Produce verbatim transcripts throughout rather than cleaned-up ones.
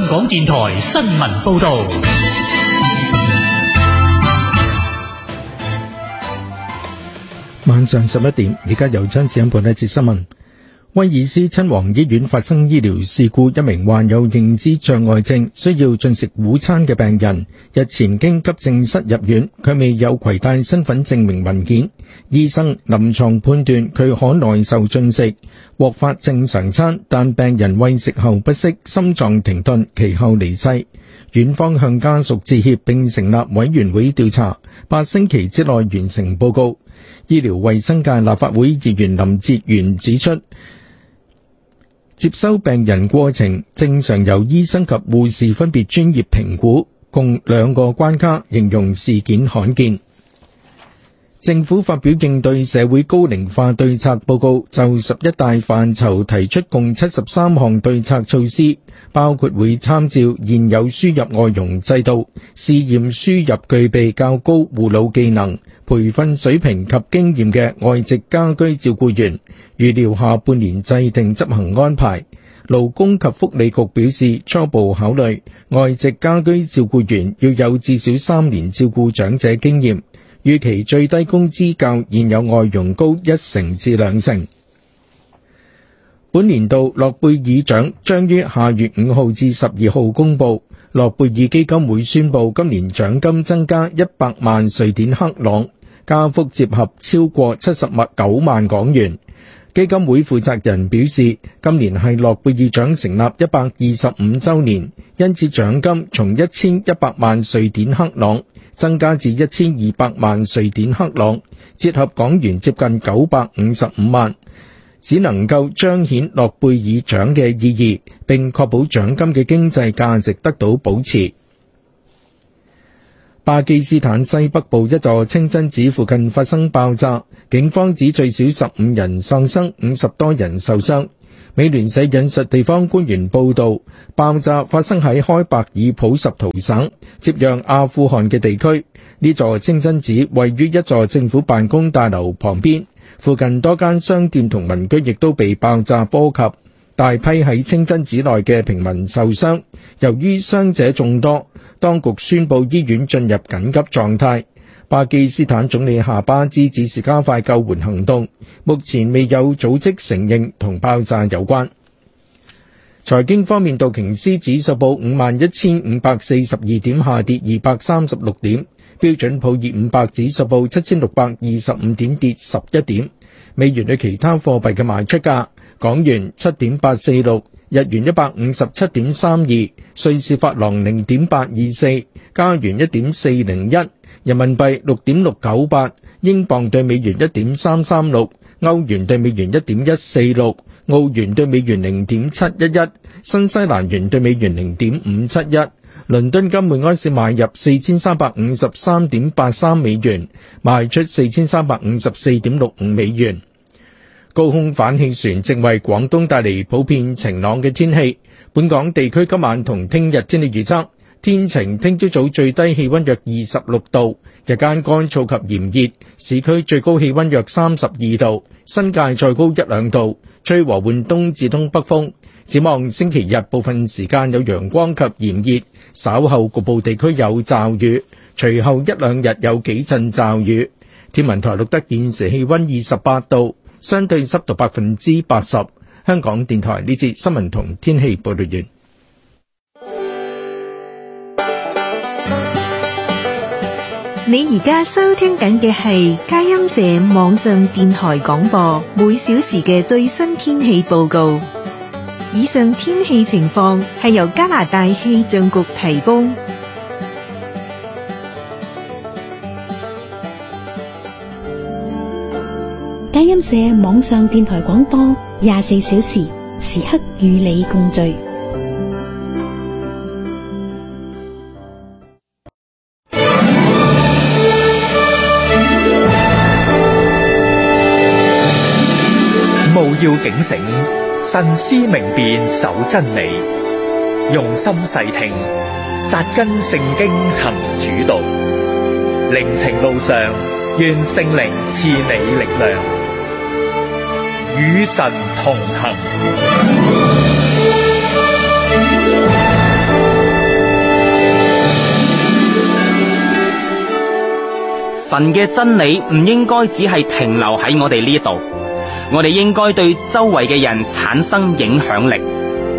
港電台新聞報道。 晚上十一點，而家由張子欣報一節新聞。威爾斯親王醫院發生醫療事故，一名患有認知障礙症、需要進食午餐嘅病人，日前經急症室入院，佢未有攜帶身份證明文件，醫生臨床判斷佢可耐受進食，獲發正常餐，但病人餵食後不適，心臟停頓，其後離世。院方向家屬致歉，並成立委員會調查，八星期之內完成報告。醫療衛生界立法會議員林哲玄指出，接收病人過程正常由醫生及護士分別專業評估，共兩個關卡，形容事件罕見。政府發表應對社會高齡化對策報告，就十一大範疇提出共七十三項對策措施，包括會參照現有輸入外傭制度，試驗輸入具備較高護老技能、培訓水平及經驗嘅外籍家居照顧員，預料下半年制定執行安排。勞工及福利局表示，初步考慮外籍家居照顧員要有至少三年照顧長者經驗，預期最低工資較現有外傭高一成至兩成。本年度諾貝爾獎將於下月五號至十二號公佈，諾貝爾基金會宣布今年獎金增加一百萬瑞典克朗，加幅折合超過七十九萬港元。基金會負責人表示，今年係諾貝爾獎成立一百二十五週年，因此獎金從一千一百萬瑞典克朗增加至一千二百萬瑞典克朗，折合港元接近九百五十五萬，只能夠彰顯諾貝爾獎嘅意義，並確保獎金嘅經濟價值得到保持。巴基斯坦西北部一座清真寺附近發生爆炸，警方指最少十五人喪生，五十多人受傷。美聯社引述地方官員報道，爆炸發生喺開伯爾普什圖省，接壤阿富汗嘅地區。呢座清真寺位於一座政府辦公大樓旁邊，附近多間商店同民居亦都被爆炸波及。大批喺清真寺內嘅平民受傷，由於傷者眾多，當局宣布醫院進入緊急狀態。巴基斯坦總理夏巴茲指示加快救援行動，目前未有組織承認同爆炸有關。財經方面，道瓊斯指數報五萬一千五百四十二點，下跌二百三十六點；標準普爾五百指數報七千六百二十五點，跌十一點。美元對其他貨幣嘅賣出價：港元七點八四六，日元一百五十七點三二，瑞士法郎零點八二四，加元一點四零一，人民幣六點六九八，英鎊對美元一點三三六，歐元對美元一點一四六，澳元對美元零點七一一，新西蘭元對美元零點五七一。倫敦金每安士買入四千三百五十三點八三美元，賣出四千三百五十四點六五美元。高空反氣旋正為廣東帶嚟普遍晴朗嘅天氣。本港地區今晚同聽日天氣預測：天晴，聽朝早最低氣溫約二十六度，日間乾燥及炎熱，市區最高氣溫約三十二度，新界再高一兩度，吹和緩東至東北風。展望星期日部分時間有陽光及炎熱，稍後局部地區有驟雨，隨後一兩日有幾陣驟雨。天文台錄得現時氣溫二十八度，相對濕度百分之八十。香港電台呢節新聞同天氣報道完。 你而家收聽緊嘅係佳音社網上電台廣播，每小時嘅最新天氣報告。以上天氣情況係由加拿大氣象局提供。 佳音社網上電台廣播廿四小時，時刻與你共聚。 務要警醒，慎思明辨，守真理，用心細聽，扎根聖經行主道。靈程路上，願聖靈賜你力量，與神同行。 神嘅真理唔應該只係停留喺我哋呢度，我哋應該對周圍嘅人產生影響力。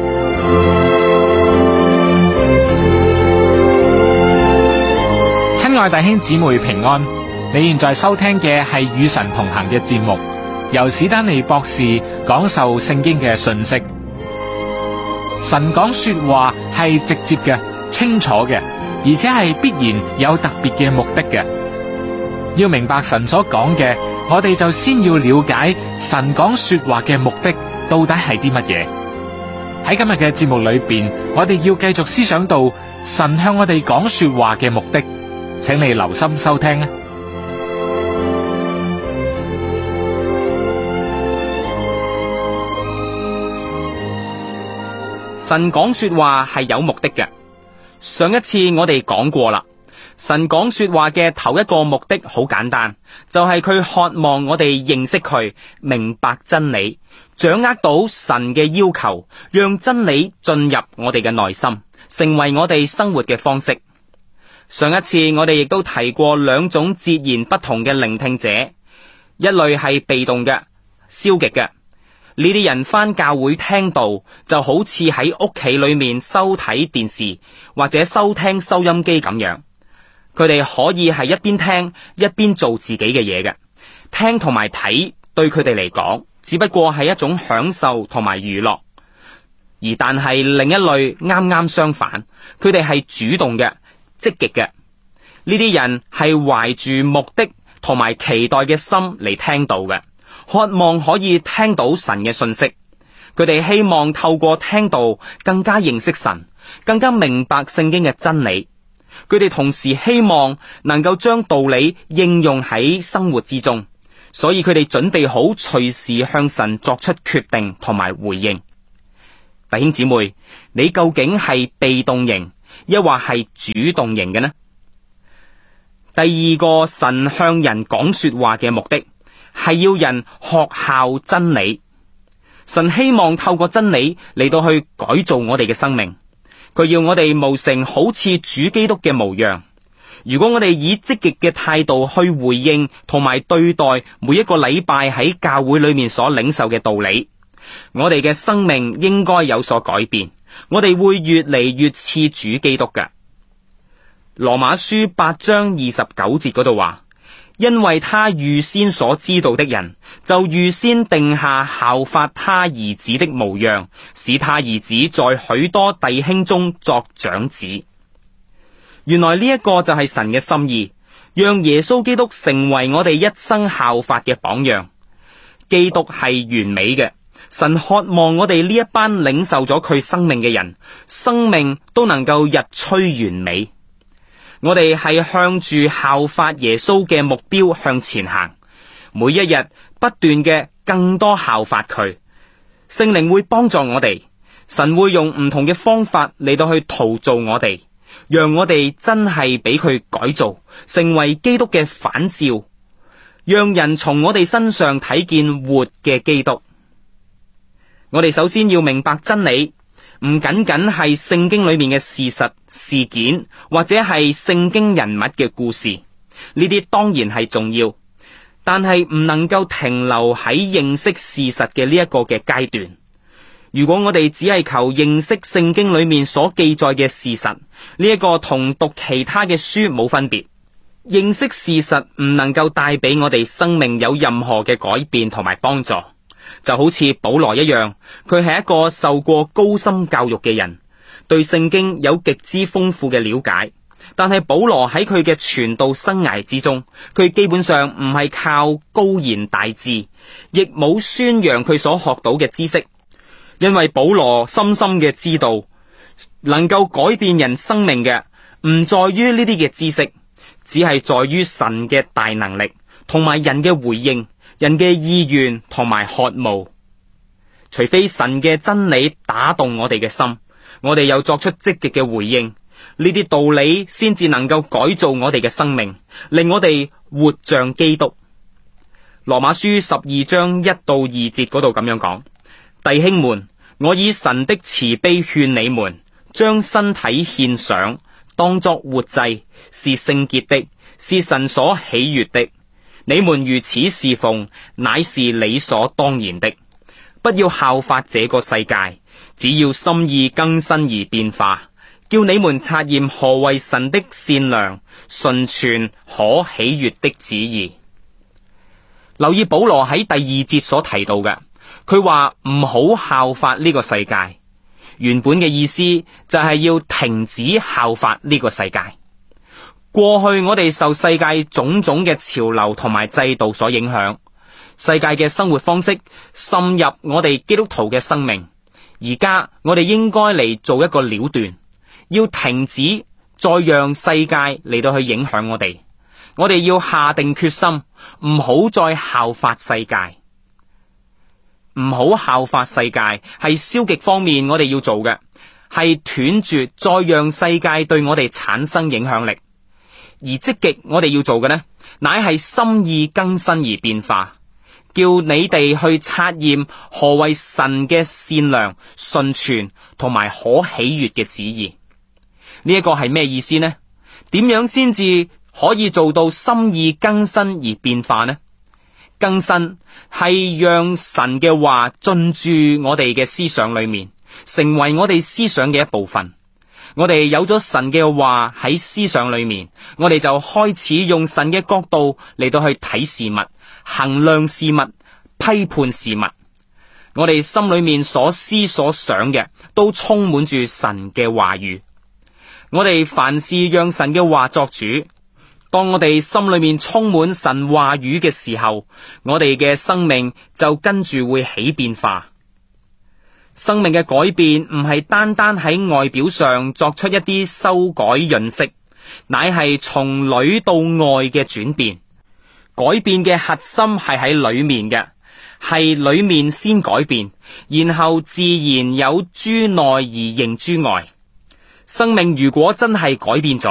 親愛弟兄姊妹平安，你現在收聽嘅係與神同行嘅節目，由史丹利博士講授聖經嘅信息。神講說話係直接嘅、清楚嘅，而且係必然有特別嘅目的嘅。要明白神所講嘅，我哋就先要了解神講說話嘅目的到底係啲乜嘢。喺今日嘅節目裏邊，我哋要繼續思想到神向我哋講說話嘅目的，請你留心收聽啊！ 神講說話係有目的嘅。上一次我哋講過啦，神講說話嘅頭一個目的好簡單，就係佢渴望我哋認識佢，明白真理，掌握到神嘅要求，讓真理進入我哋嘅內心，成為我哋生活嘅方式。上一次我哋亦都提過兩種截然不同嘅聆聽者，一類係被動嘅、消極嘅。呢啲人返教會聽道，就好似喺屋企裏面收睇電視或者收聽收音機咁樣。佢哋可以係一邊聽一邊做自己嘅嘢嘅。聽同埋睇對佢哋嚟講，只不過係一種享受同埋娛樂。而但係另一類啱啱相反，佢哋係主動嘅、積極嘅。呢啲人係懷住目的同埋期待嘅心嚟聽道嘅。渴望可以聽到神嘅信息，佢哋希望透過聽道更加認識神，更加明白聖經嘅真理。佢哋同時希望能夠將道理應用喺生活之中，所以佢哋準備好隨時向神作出決定同埋回應。弟兄姊妹，你究竟係被動型，抑或係主動型嘅呢？第二個神向人講說話嘅目的，係要人學效真理。神希望透過真理嚟到去改造我哋嘅生命，佢要我哋模成好似主基督嘅模樣。如果我哋以積極嘅態度去回應同埋對待每一個禮拜喺教會裏面所領受嘅道理，我哋嘅生命應該有所改變，我哋會越嚟越似主基督嘅。羅馬書八章二十九節嗰度話，因為他預先所知道的人，就預先定下效法他兒子的模樣，使他兒子在許多弟兄中作長子。原來呢一個就係神嘅心意，讓耶穌基督成為我哋一生效法嘅榜樣。基督係完美嘅，神渴望我哋呢一班領受咗佢生命嘅人，生命都能夠日趨完美。我哋係向住效法耶穌嘅目標向前行，每一日不斷嘅更多效法佢。聖靈會幫助我哋，神會用唔同嘅方法嚟到去陶造我哋，讓我哋真係俾佢改造，成為基督嘅反照，讓人從我哋身上睇見活嘅基督。我哋首先要明白真理，唔僅僅係聖經裏面嘅事實事件，或者係聖經人物嘅故事，呢啲當然係重要，但係唔能夠停留喺認識事實嘅呢一個嘅階段。如果我哋只係求認識聖經裏面所記載嘅事實，呢一個同讀其他嘅書冇分別。認識事實唔能夠帶俾我哋生命有任何嘅改變同埋幫助。就好似保羅一樣，佢係一個受過高深教育嘅人，對聖經有極之豐富嘅了解。但係保羅喺佢嘅傳道生涯之中，佢基本上唔係靠高言大智，亦冇宣揚佢所學到嘅知識。因為保羅深深嘅知道，能夠改變人生命嘅唔在於呢啲嘅知識，只係在於神嘅大能力同埋人嘅回應，人嘅意願同埋渴慕。除非神嘅真理打動我哋嘅心，我哋又作出積極嘅回應，呢啲道理先至能夠改造我哋嘅生命，令我哋活像基督。羅馬書十二章一到二節嗰度咁樣講：弟兄們，我以神的慈悲勸你們，將身體獻上，當作活祭，是聖潔的， 是神所喜悅的。你們如此侍奉，乃是理所當然的。不要效法這個世界，只要心意更新而變化，叫你們察驗何為神的善良、純全、可喜悅的旨意。留意保羅喺第二節所提到嘅，佢話唔好效法呢個世界。原本嘅意思就係要停止效法呢個世界。過去我哋受世界種種嘅潮流同埋制度所影響，世界嘅生活方式滲入我哋基督徒嘅生命。而家我哋應該嚟做一個了斷，要停止再讓世界嚟到去影響我哋。我哋要下定決心，唔好再效法世界。唔好效法世界係消極方面我哋要做嘅，係斷絕再讓世界對我哋產生影響力。而積極我哋要做嘅呢，乃係心意更新而變化，叫你哋去察驗何為神嘅善良、純全同埋可喜悅嘅旨意。呢一個係咩意思呢？點樣先至可以做到心意更新而變化呢？更新係讓神嘅話進駐我哋嘅思想裏面，成為我哋思想嘅一部分。我哋有咗神嘅話喺思想裏面，我哋就開始用神嘅角度嚟到去睇事物、衡量事物、批判事物。我哋心裏面所思所想嘅都充滿住神嘅話語。我哋凡事讓神嘅話作主。當我哋心裏面充滿神話語嘅時候，我哋嘅生命就跟住會起變化。生命嘅改變唔係單單喺外表上作出一啲修改潤色，乃係從裏到外嘅轉變。改變嘅核心係喺裏面嘅，係裏面先改變，然後自然有諸內而形諸外。生命如果真係改變咗，